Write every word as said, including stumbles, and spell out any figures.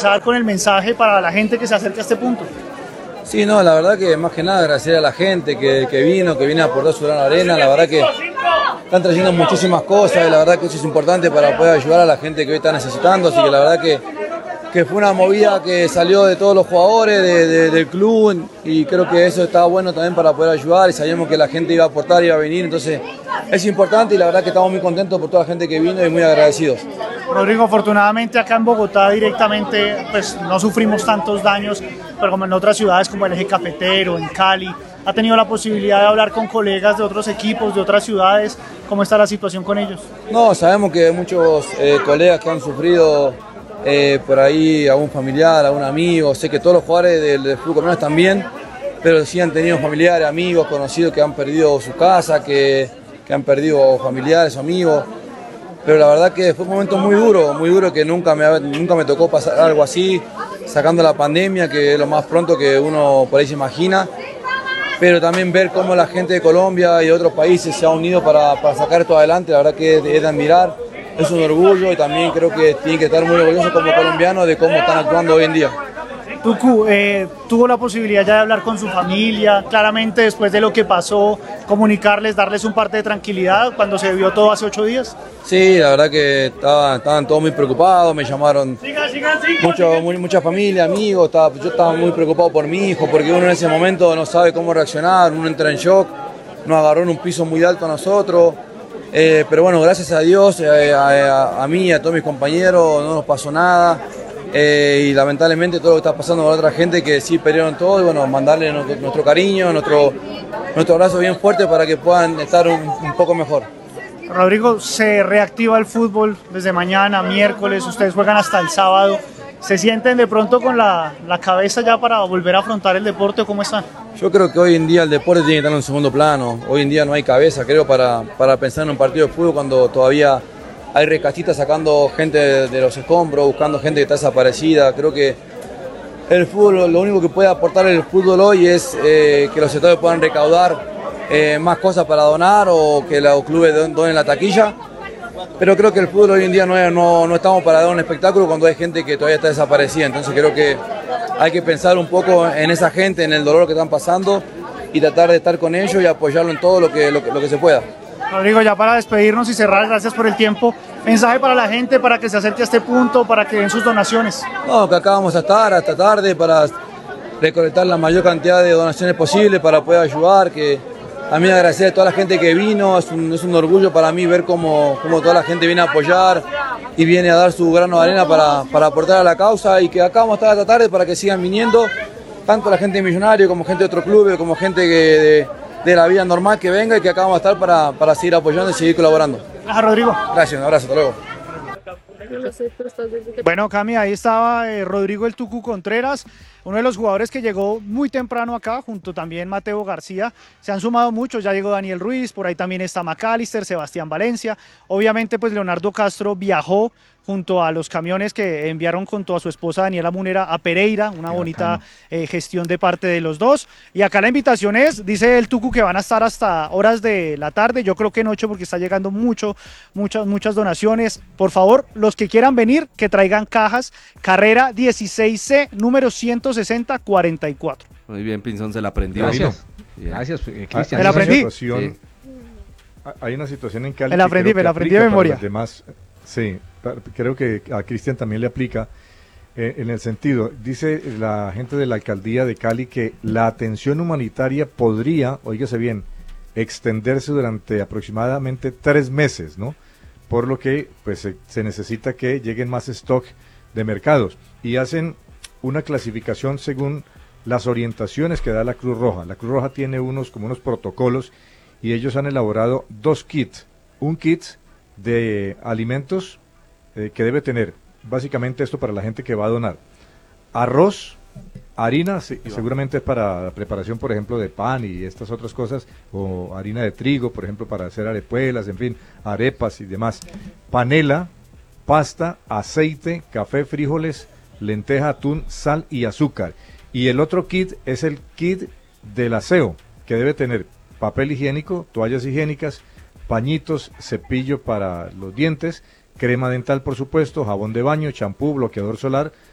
finalizar con el mensaje para la gente que se acerca a este punto. Sí, no, la verdad que más que nada agradecer a la gente que, que vino, que viene a aportar su grano de arena. La verdad que están trayendo muchísimas cosas y la verdad que eso es importante para poder ayudar a la gente que hoy está necesitando. Así que la verdad que, que fue una movida que salió de todos los jugadores de, de, del club y creo que eso estaba bueno también para poder ayudar y sabíamos que la gente iba a aportar, iba a venir. Entonces es importante y la verdad que estamos muy contentos por toda la gente que vino y muy agradecidos. Rodrigo, afortunadamente acá en Bogotá directamente pues no sufrimos tantos daños, pero como en otras ciudades como el Eje Cafetero, en Cali, ¿ha tenido la posibilidad de hablar con colegas de otros equipos, de otras ciudades? ¿Cómo está la situación con ellos? No, sabemos que hay muchos eh, colegas que han sufrido eh, por ahí, algún familiar, algún amigo, sé que todos los jugadores del, del fútbol colombiano también, pero sí han tenido familiares, amigos, conocidos que han perdido su casa, que, que han perdido familiares, amigos. Pero la verdad que fue un momento muy duro, muy duro que nunca me, nunca me tocó pasar algo así, sacando la pandemia, que es lo más pronto que uno por ahí se imagina. Pero también ver cómo la gente de Colombia y de otros países se ha unido para, para sacar esto adelante, la verdad que es de, es de admirar, es un orgullo y también creo que tienen que estar muy orgullosos como colombianos de cómo están actuando hoy en día. Tucu, eh, tuvo la posibilidad ya de hablar con su familia, claramente después de lo que pasó, comunicarles, darles un parte de tranquilidad cuando se vio todo hace ocho días. Sí, la verdad que estaban, estaban todos muy preocupados, me llamaron mucho, muy, mucha familia, amigos, estaba, yo estaba muy preocupado por mi hijo, porque uno en ese momento no sabe cómo reaccionar, uno entra en shock, nos agarró en un piso muy alto a nosotros, eh, pero bueno, gracias a Dios, eh, a, a, a mí y a todos mis compañeros no nos pasó nada. Eh, y lamentablemente todo lo que está pasando con otra gente que sí perdieron todo, y bueno, mandarle nuestro, nuestro cariño, nuestro, nuestro abrazo bien fuerte para que puedan estar un, un poco mejor. Rodrigo, se reactiva el fútbol desde mañana, miércoles, ustedes juegan hasta el sábado. ¿Se sienten de pronto con la, la cabeza ya para volver a afrontar el deporte o cómo están? Yo creo que hoy en día el deporte tiene que estar en un segundo plano. Hoy en día no hay cabeza, creo, para, para pensar en un partido de fútbol cuando todavía hay rescatistas sacando gente de, de los escombros, buscando gente que está desaparecida. Creo que el fútbol, lo único que puede aportar el fútbol hoy es eh, que los estadios puedan recaudar eh, más cosas para donar o que los clubes donen la taquilla. Pero creo que el fútbol hoy en día no, es, no, no estamos para dar un espectáculo cuando hay gente que todavía está desaparecida. Entonces creo que hay que pensar un poco en esa gente, en el dolor que están pasando y tratar de estar con ellos y apoyarlo en todo lo que, lo, lo que se pueda. Rodrigo, ya para despedirnos y cerrar, gracias por el tiempo. Mensaje para la gente, para que se acerque a este punto, para que den sus donaciones. No, que acá vamos a estar hasta tarde para recolectar la mayor cantidad de donaciones posible para poder ayudar. Que también agradecer a toda la gente que vino, es un, es un orgullo para mí ver cómo, cómo toda la gente viene a apoyar y viene a dar su grano de arena para, para aportar a la causa, y que acá vamos a estar hasta tarde para que sigan viniendo, tanto la gente de Millonario como gente de otro club, como gente que de, de la vida normal que venga, y que acá vamos a estar para, para seguir apoyando y seguir colaborando. Gracias, Rodrigo. Gracias, un abrazo, hasta luego. Bueno, Cami, ahí estaba eh, Rodrigo el Tucu Contreras, uno de los jugadores que llegó muy temprano acá, junto también Mateo García. Se han sumado muchos, ya llegó Daniel Ruiz, por ahí también está McAllister, Sebastián Valencia. Obviamente pues Leonardo Castro viajó junto a los camiones que enviaron junto a su esposa Daniela Munera a Pereira, una Qué bonita eh, gestión de parte de los dos. Y acá la invitación es, dice el Tucu, que van a estar hasta horas de la tarde, yo creo que noche porque está llegando mucho, muchas, muchas donaciones. Por favor, los que quieran venir, que traigan cajas, carrera dieciséis C, número ciento sesenta cuarenta y cuatro. Muy bien, Pinzón, se la aprendió. Gracias, gracias, eh, Cristian. Me la aprendí. Sí. Hay una situación en Cali. Me la aprendí, me la aprendí de memoria. Demás, sí, creo que a Cristian también le aplica eh, en el sentido, dice la gente de la alcaldía de Cali que la atención humanitaria podría, oígase bien, extenderse durante aproximadamente tres meses, ¿no? Por lo que pues se, se necesita que lleguen más stock de mercados, y hacen una clasificación según las orientaciones que da la Cruz Roja. La Cruz Roja tiene unos como unos protocolos, y ellos han elaborado dos kits, un kit de alimentos eh, que debe tener, básicamente esto para la gente que va a donar, arroz, harina, sí, seguramente es para la preparación, por ejemplo, de pan y estas otras cosas, o harina de trigo, por ejemplo, para hacer arepuelas, en fin, arepas y demás, panela, pasta, aceite, café, frijoles, lenteja, atún, sal y azúcar. Y el otro kit es el kit del aseo, que debe tener papel higiénico, toallas higiénicas, pañitos, cepillo para los dientes, crema dental por supuesto, jabón de baño, champú, bloqueador solar,